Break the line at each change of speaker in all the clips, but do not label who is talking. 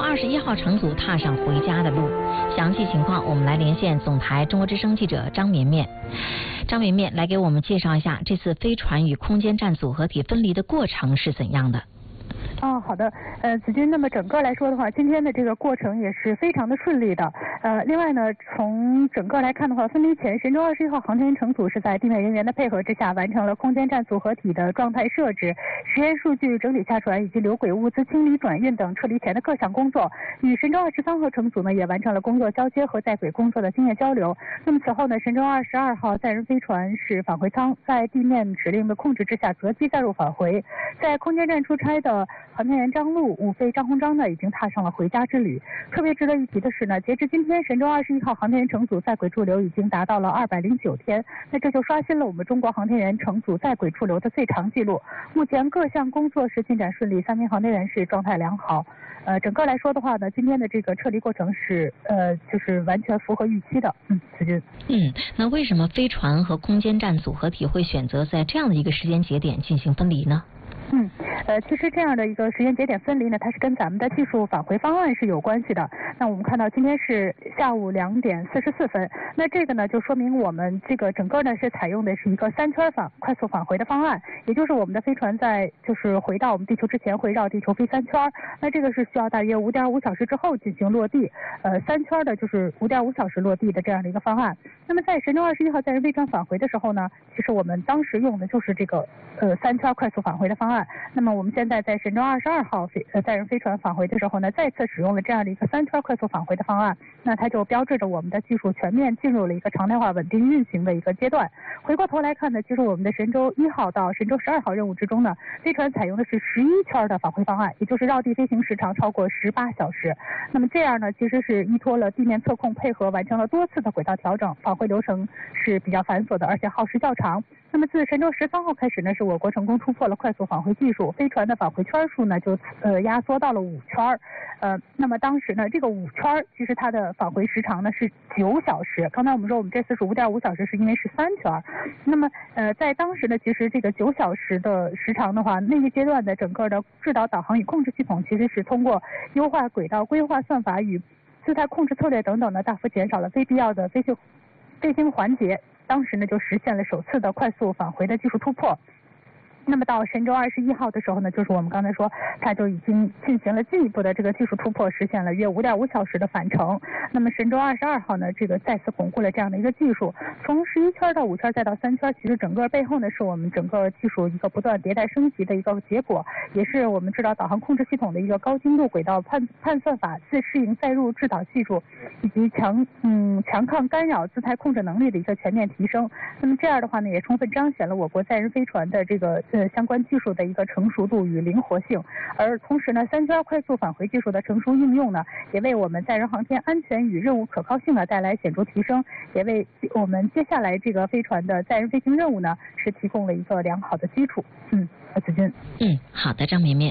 21号乘组踏上回家的路。详细情况，我们来连线总台中国之声记者张绵绵。张绵绵来给我们介绍一下这次飞船与空间站组合体分离的过程是怎样的。
好的，子君，那么整个来说的话，今天的这个过程也是非常的顺利的。另外呢，从整个来看的话，分离前，神舟21号航天员乘组是在地面人员的配合之下，完成了空间站组合体的状态设置、实验数据整理下传以及留轨物资清理转运等撤离前的各项工作。与神舟23号乘组呢，也完成了工作交接和在轨工作的经验交流。那么此后呢，神舟22号载人飞船是返回舱，在地面指令的控制之下择机载入返回。在空间站出差的航天员张陆、武飞、张鸿章呢，已经踏上了回家之旅。特别值得一提的是呢，截至今天，神舟21号航天员乘组在轨驻留已经达到了209天，那这就刷新了我们中国航天员乘组在轨驻留的最长记录。目前各项工作是进展顺利，3名航天员是状态良好。整个来说的话呢，今天的这个撤离过程是就是完全符合预期的。子君。
那为什么飞船和空间站组合体会选择在这样的一个时间节点进行分离呢？
其实这样的一个时间节点分离呢，它是跟咱们的技术返回方案是有关系的。那我们看到今天是下午2点44分，那这个呢就说明我们这个整个呢是采用的是一个3圈快速返回的方案，也就是我们的飞船在就是回到我们地球之前会绕地球飞3圈，那这个是需要大约5.5小时之后进行落地，3圈的就是5.5小时落地的这样的一个方案。那么在神舟21号载人飞船返回的时候呢，其实我们当时用的就是这个3圈快速返回的方案。那么我们现在在神舟22号载人飞船返回的时候呢，再次使用了这样的一个3圈快速返回的方案，那它就标志着我们的技术全面进入了一个常态化稳定运行的一个阶段。回过头来看呢，其实我们的神舟1号到神舟12号任务之中呢，飞船采用的是11圈的返回方案，也就是绕地飞行时长超过18小时。那么这样呢，其实是依托了地面测控配合，完成了多次的轨道调整，返回流程是比较繁琐的，而且耗时较长。那么自神舟13号开始呢，是我国成功突破了快速返回技术，飞船的返回圈数呢就压缩到了5圈。那么当时呢，这个5圈其实它的返回时长呢是9小时。刚才我们说我们这次是5.5小时，是因为是3圈。那么在当时呢，其实这个9小时的时长的话，那一阶段的整个的制导、导航与控制系统其实是通过优化轨道规划算法与姿态控制策略等等呢，大幅减少了非必要的飞行环节。当时呢就实现了首次的快速返回的技术突破。那么到神舟21号的时候呢，就是我们刚才说，它就已经进行了进一步的这个技术突破，实现了约5.5小时的返程。那么神舟22号呢，这个再次巩固了这样的一个技术，从11圈到5圈再到3圈，其实整个背后呢是我们整个技术一个不断迭代升级的一个结果，也是我们制导导航控制系统的一个高精度轨道判算法、自适应载入制导技术以及强抗干扰姿态控制能力的一个全面提升。那么这样的话呢，也充分彰显了我国载人飞船的这个相关技术的一个成熟度与灵活性。而同时呢，3圈快速返回技术的成熟应用呢，也为我们载人航天安全与任务可靠性呢带来显著提升，也为我们接下来这个飞船的载人飞行任务呢是提供了一个良好的基础。子君。
好的，张绵绵。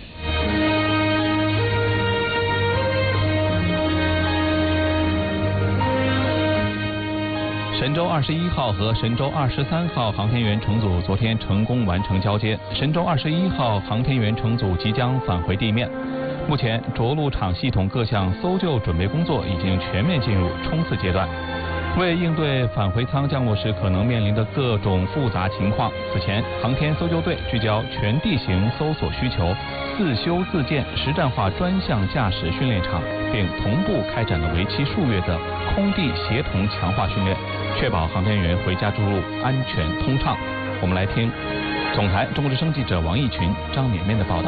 神舟21号和神舟23号航天员乘组昨天成功完成交接，神舟21号航天员乘组即将返回地面。目前着陆场系统各项搜救准备工作已经全面进入冲刺阶段。为应对返回舱降落时可能面临的各种复杂情况，此前航天搜救队聚焦全地形搜索需求，自修自建实战化专项驾驶训练场，并同步开展了为期数月的空地协同强化训练，确保航天员回家注入安全通畅。我们来听总台中国之声记者王义群、张绵绵的报道。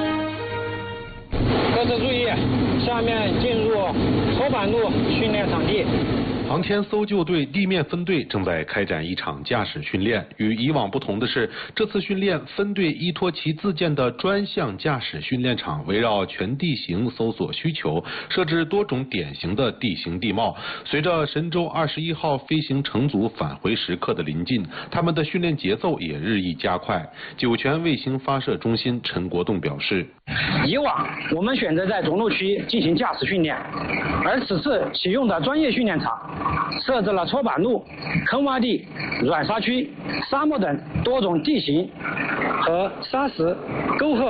各自注意，下面进入筹板路训练场地。
航天搜救队地面分队正在开展一场驾驶训练。与以往不同的是，这次训练分队依托其自建的专项驾驶训练场，围绕全地形搜索需求，设置多种典型的地形地貌。随着神舟21号飞行乘组返回时刻的临近，他们的训练节奏也日益加快。酒泉卫星发射中心陈国栋表示，
以往我们选择在着陆区进行驾驶训练，而此次启用的专业训练场设置了搓板路、坑洼地、软沙区、沙漠等多种地形和沙石、沟壑、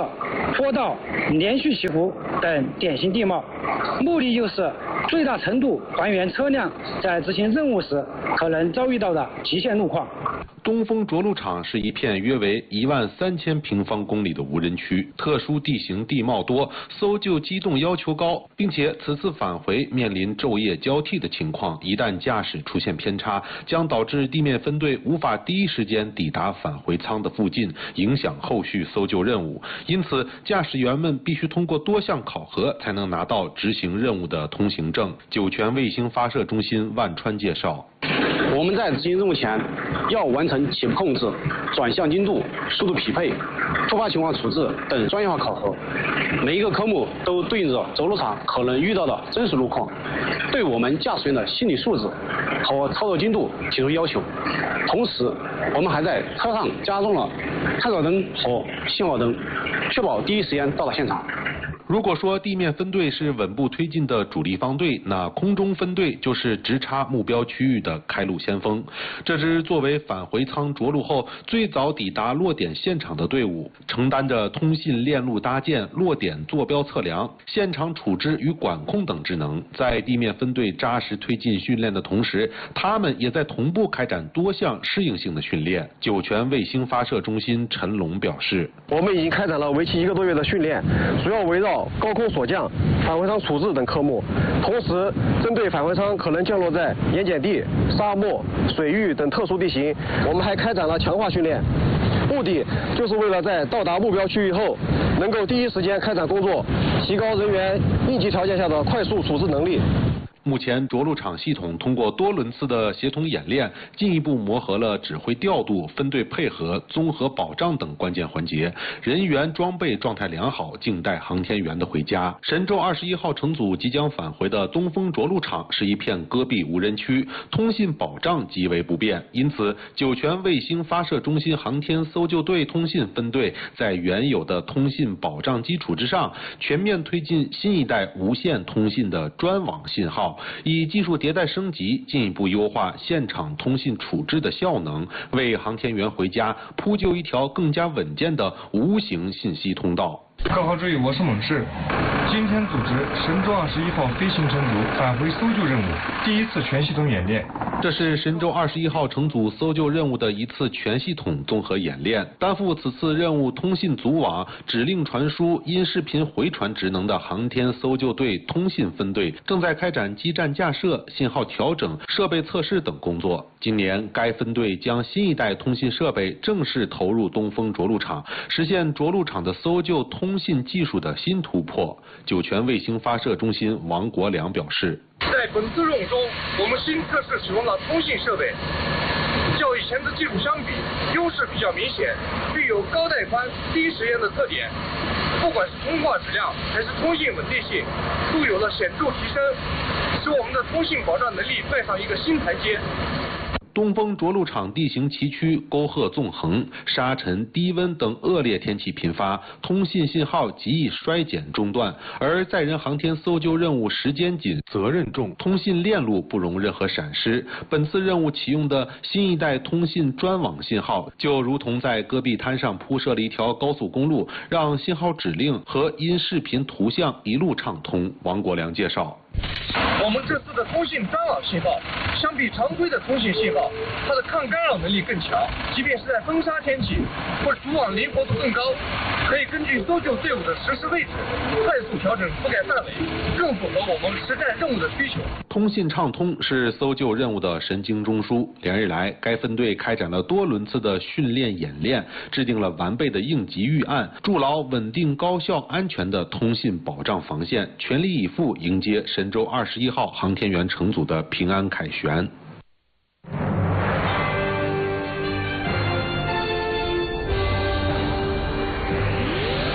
坡道、连续起伏等典型地貌，目的就是最大程度还原车辆在执行任务时可能遭遇到的极限路况。
东风着陆场是一片约为13000平方公里的无人区，特殊地形地貌多，搜救机动要求高，并且此次返回面临昼夜交替的情况，一旦驾驶出现偏差，将导致地面分队无法第一时间抵达返回舱的附近，影响后续搜救任务。因此，驾驶员们必须通过多项考核，才能拿到执行任务的通行证。酒泉卫星发射中心万川介绍。
我们在执行任务前要完成起步控制、转向精度、速度匹配、突发情况处置等专业化考核。每一个科目都对应着着陆场可能遇到的真实路况，对我们驾驶员的心理素质和操作精度提出要求。同时，我们还在车上加装了探照灯和信号灯，确保第一时间到达现场。
如果说地面分队是稳步推进的主力方队，那空中分队就是直插目标区域的开路先锋。这支作为返回舱着陆后最早抵达落点现场的队伍，承担着通信链路搭建、落点坐标测量、现场处置与管控等职能。在地面分队扎实推进训练的同时，他们也在同步开展多项适应性的训练。酒泉卫星发射中心陈龙表示，
我们已经开展了为期1个多月的训练，主要围绕高空锁降、返回舱处置等科目，同时针对返回舱可能降落在盐碱地、沙漠、水域等特殊地形，我们还开展了强化训练，目的就是为了在到达目标区域后，能够第一时间开展工作，提高人员应急条件下的快速处置能力。
目前着陆场系统通过多轮次的协同演练，进一步磨合了指挥调度、分队配合、综合保障等关键环节，人员装备状态良好，静待航天员的回家。神舟21号乘组即将返回的东风着陆场是一片戈壁无人区，通信保障极为不便，因此酒泉卫星发射中心航天搜救队通信分队在原有的通信保障基础之上，全面推进新一代无线通信的专网信号，以技术迭代升级，进一步优化现场通信处置的效能，为航天员回家铺就一条更加稳健的无形信息通道。
各号注意，我是猛士。今天组织神舟21号飞行乘组返回搜救任务第一次全系统演练。
这是神舟21号乘组搜救任务的一次全系统综合演练。担负此次任务通信组网、指令传输、音视频回传职能的航天搜救队通信分队正在开展基站架设、信号调整、设备测试等工作。今年，该分队将新一代通信设备正式投入东风着陆场，实现着陆场的搜救通信技术的新突破。酒泉卫星发射中心王国良表示，
在本次任务中，我们新测试使用了通信设备，较以前的技术相比，优势比较明显，具有高带宽、低时延的特点。不管是通话质量还是通信稳定性，都有了显著提升，使我们的通信保障能力迈上一个新台阶。
东风着陆场地形崎岖，沟壑纵横，沙尘、低温等恶劣天气频发，通信信号极易衰减中断。而载人航天搜救任务时间紧、责任重，通信链路不容任何闪失。本次任务启用的新一代通信专网信号，就如同在戈壁滩上铺设了一条高速公路，让信号指令和音视频图像一路畅通。王国良介绍。
我们这次的通信专网信号，相比常规的通信信号，它的抗干扰能力更强，即便是在风沙天气或者组网灵活度更高，可以根据搜救队伍的实时位置，快速调整覆盖范围，更符合我们实战任务的需求。
通信畅通是搜救任务的神经中枢。连日来，该分队开展了多轮次的训练演练，制定了完备的应急预案，筑牢稳定、高效、安全的通信保障防线，全力以赴迎接神舟21号航天员乘组的平安凯旋。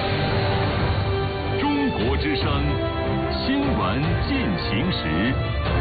中国之声，新闻进行时。